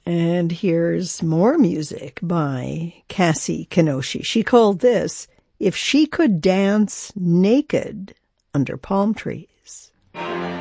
And here's more music by Cassie Kinoshi. She called this If She Could Dance Naked Under Palm Trees.